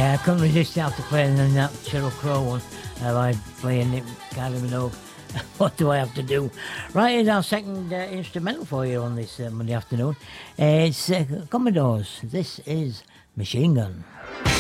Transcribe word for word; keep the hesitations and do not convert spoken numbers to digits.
Yeah, I couldn't resist after playing that Sheryl Crow one. Uh, by playing it, Kylie Minogue. What do I have to do? Right, here's our second uh, instrumental for you on this uh, Monday afternoon. Uh, it's uh, Commodores. This is Machine Gun.